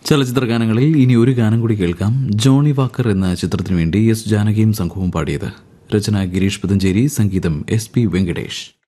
ചലച്ചിത്ര ഗാനങ്ങളിൽ ഇനി ഒരു ഗാനം കൂടി കേൾക്കാം. ജോണി വാക്കർ എന്ന ചിത്രത്തിനു വേണ്ടി എസ് ജാനകിയും സംഘവും പാടിയത്. രചന ഗിരീഷ് പുതഞ്ചേരി, സംഗീതം SP വെങ്കടേഷ്.